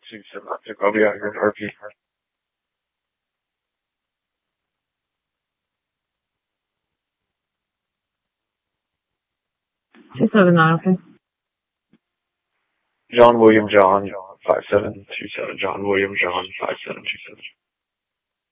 27 Oscar. I'll be out here in RP. 279, okay. John William John 5727. John William John 5727.